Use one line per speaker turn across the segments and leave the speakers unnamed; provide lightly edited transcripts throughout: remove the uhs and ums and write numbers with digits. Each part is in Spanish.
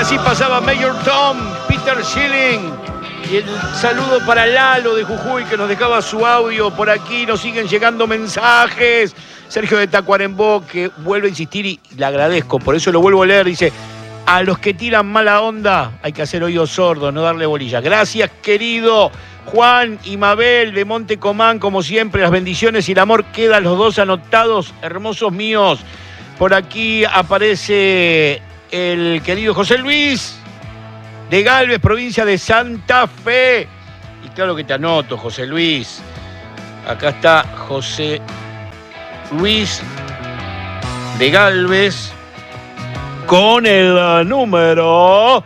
así pasaba Mayor Tom, Peter Schilling. Y el saludo para Lalo de Jujuy, que nos dejaba su audio. Por aquí nos siguen llegando mensajes. Sergio de Tacuarembó, que vuelve a insistir y le agradezco, por eso lo vuelvo a leer. Dice: a los que tiran mala onda hay que hacer oídos sordos, no darle bolilla. Gracias, querido Juan y Mabel de Monte Comán, como siempre, las bendiciones y el amor quedan los dos anotados, hermosos míos. Por aquí aparece el querido José Luis de Galvez, provincia de Santa Fe. Y claro que te anoto, José Luis. Acá está José Luis de Galvez con el número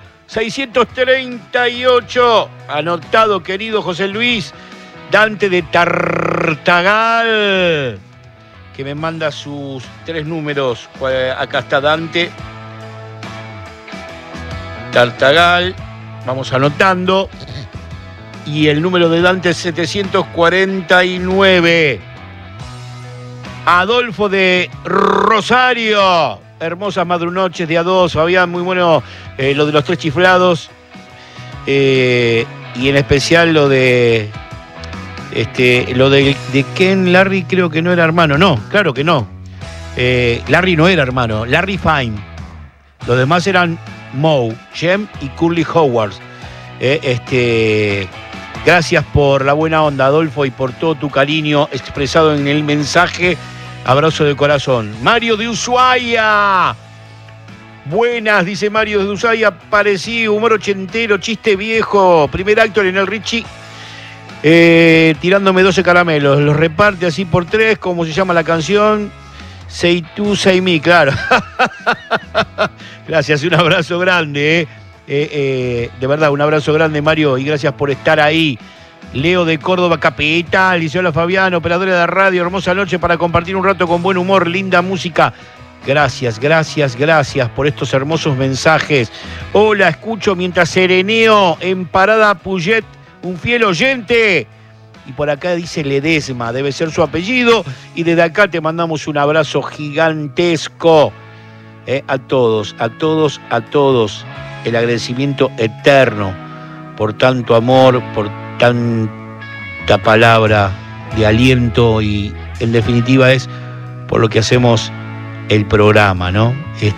638. Anotado, querido José Luis. Dante de Tartagal, que me manda sus 3 números. Acá está Dante Tartagal, vamos anotando. Y el número de Dante es 749. Adolfo de Rosario, hermosas madrunoches de A2, Fabián, muy bueno lo de los 3 chiflados. Y en especial lo de Ken Larry, creo que no era hermano. No, claro que no. Larry no era hermano, Larry Fine. Los demás eran Moe, Jem y Curly Howard. Gracias por la buena onda, Adolfo, y por todo tu cariño expresado en el mensaje. Abrazo de corazón. Mario de Ushuaia. Buenas, dice Mario de Ushuaia. Parecí humor ochentero, chiste viejo. Primer acto en el Richie. Tirándome 12 caramelos. Los reparte así por 3, como se llama la canción. Say tú, say me, claro. Gracias, un abrazo grande. De verdad, un abrazo grande, Mario, y gracias por estar ahí. Leo de Córdoba Capital, dice: hola Fabián, operadora de radio, hermosa noche para compartir un rato con buen humor, linda música. Gracias, gracias, gracias por estos hermosos mensajes. Hola, escucho mientras sereneo en Parada Puyet, un fiel oyente. Y por acá dice Ledesma, debe ser su apellido. Y desde acá te mandamos un abrazo gigantesco. A todos, a todos, a todos. El agradecimiento eterno por tanto amor, por tanta palabra de aliento y en definitiva es por lo que hacemos el programa, ¿no?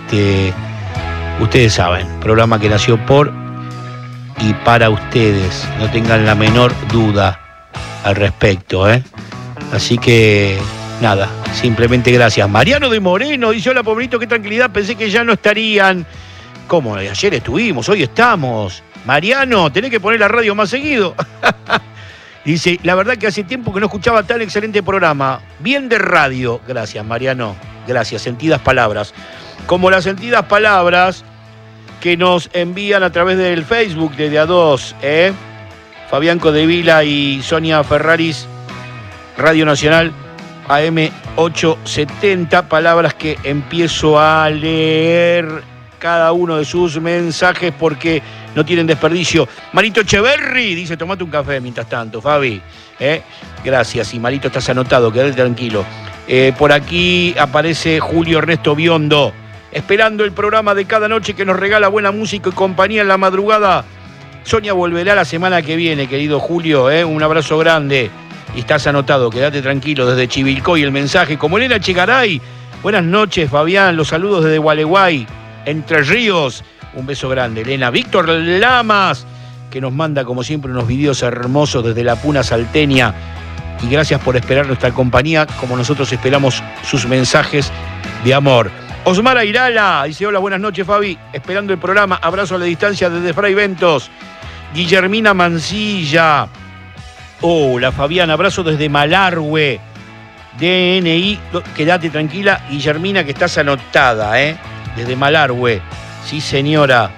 Ustedes saben, programa que nació por y para ustedes, no tengan la menor duda al respecto, Así que nada, simplemente gracias. Mariano de Moreno dice: hola pobrecito, qué tranquilidad, pensé que ya no estarían. ¿Cómo? Ayer estuvimos, hoy estamos. Mariano, tenés que poner la radio más seguido. Dice: la verdad que hace tiempo que no escuchaba tan excelente programa. Bien de radio. Gracias, Mariano. Gracias. Sentidas palabras. Como las sentidas palabras que nos envían a través del Facebook de A2, Fabián Codevila y Sonia Ferraris, Radio Nacional AM 870. Palabras que empiezo a leer cada uno de sus mensajes porque no tienen desperdicio. Marito Echeverri dice: tomate un café mientras tanto, Fabi. Gracias. Y Marito, estás anotado, quédate tranquilo. Por aquí aparece Julio Ernesto Biondo, esperando el programa de cada noche que nos regala buena música y compañía en la madrugada. Sonia volverá la semana que viene, querido Julio. Un abrazo grande. Y estás anotado, quédate tranquilo. Desde Chivilcoy el mensaje. Como Elena Chegaray: buenas noches, Fabián. Los saludos desde Gualeguay, Entre Ríos. Un beso grande, Elena. Víctor Lamas, que nos manda como siempre unos videos hermosos desde la Puna Salteña. Y gracias por esperar nuestra compañía, como nosotros esperamos sus mensajes de amor. Osmar Airala dice: hola, buenas noches, Fabi. Esperando el programa. Abrazo a la distancia desde Fray Ventos. Guillermina Mancilla. Hola, Fabián. Abrazo desde Malargüe. DNI. Quédate tranquila, Guillermina, que estás anotada, desde Malargüe. Sí, señora.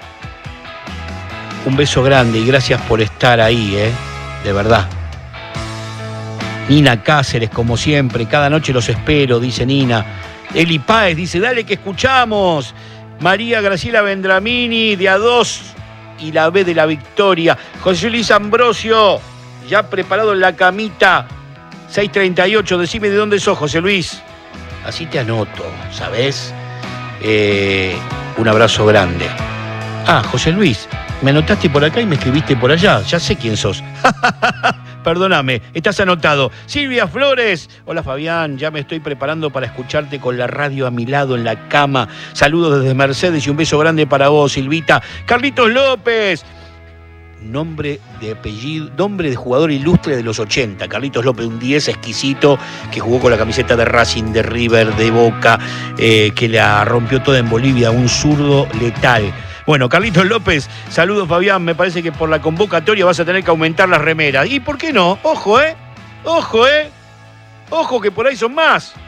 Un beso grande y gracias por estar ahí, de verdad. Nina Cáceres, como siempre, cada noche los espero, dice Nina. Eli Páez dice: dale que escuchamos. María Graciela Vendramini, de A2 y la B de la Victoria. José Luis Ambrosio, ya preparado en la camita. 638, decime de dónde sos, José Luis. Así te anoto, ¿sabés? Un abrazo grande. Ah, José Luis, me anotaste por acá y me escribiste por allá. Ya sé quién sos. Perdóname, estás anotado. Silvia Flores. Hola Fabián, ya me estoy preparando para escucharte con la radio a mi lado en la cama. Saludos desde Mercedes y un beso grande para vos, Silvita. Carlitos López. Nombre de apellido, nombre de jugador ilustre de los 80. Carlitos López, un 10 exquisito que jugó con la camiseta de Racing, de River, de Boca, que la rompió toda en Bolivia, un zurdo letal. Bueno, Carlitos López, saludos Fabián, me parece que por la convocatoria vas a tener que aumentar las remeras. ¿Y por qué no? Ojo, Ojo, Ojo que por ahí son más.